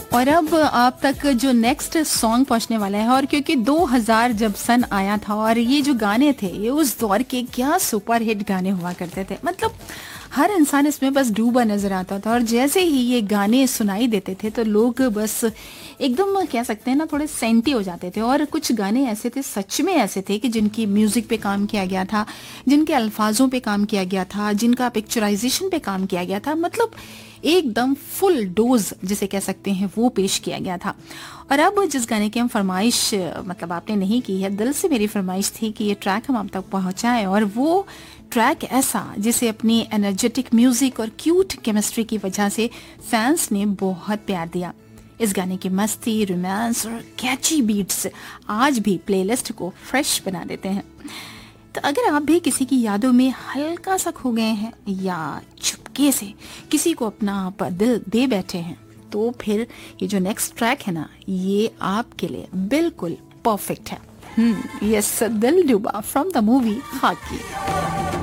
और अब आप तक जो नेक्स्ट सॉन्ग पहुंचने वाला है, और क्योंकि 2000 जब सन आया था और ये जो गाने थे ये उस दौर के क्या सुपर हिट गाने हुआ करते थे, मतलब हर इंसान इसमें बस डूबा नजर आता था। और जैसे ही ये गाने सुनाई देते थे तो लोग बस एकदम कह सकते हैं ना थोड़े सेंटी हो जाते थे। और कुछ गाने ऐसे थे, सच में ऐसे थे कि जिनकी म्यूजिक पे काम किया गया था, जिनके अल्फाजों पे काम किया गया था, जिनका पिक्चराइजेशन पे काम किया गया था, मतलब एकदम फुल डोज जिसे कह सकते हैं वो पेश किया गया था। और अब जिस गाने की हम फरमाइश मतलब आपने नहीं की है, दिल से मेरी फरमाइश थी कि ये ट्रैक हम आप तक पहुंचाएं, और वो ट्रैक ऐसा जिसे अपनी एनर्जेटिक म्यूजिक और क्यूट केमिस्ट्री की वजह से फैंस ने बहुत प्यार दिया। इस गाने की मस्ती, रोमांस और कैची बीट्स आज भी प्लेलिस्ट को फ्रेश बना देते हैं। तो अगर आप भी किसी की यादों में हल्का सा खो गए हैं या चुपके से किसी को अपना दिल दे बैठे हैं, तो फिर ये जो नेक्स्ट ट्रैक है ना, ये आपके लिए बिल्कुल परफेक्ट है। यस, दिल डूबा फ्रॉम द मूवी खाकी।